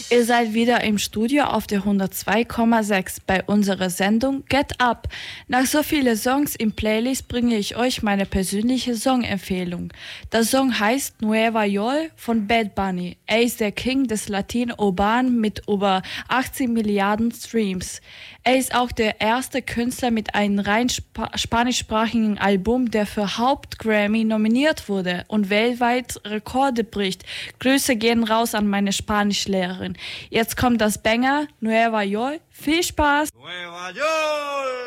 Ihr seid wieder im Studio auf der 102,6 bei unserer Sendung Get Up. Nach so vielen Songs im Playlist bringe ich euch meine persönliche Songempfehlung. Der Song heißt Nueva York von Bad Bunny. Er ist der King des Latin Urban mit über 18 Milliarden Streams. Er ist auch der erste Künstler mit einem rein spanischsprachigen Album, der für Haupt-Grammy nominiert wurde und weltweit Rekorde bricht. Grüße gehen raus an meine Spanischlehrerin. Jetzt kommt das Banger Nueva York. Viel Spaß! Nueva York!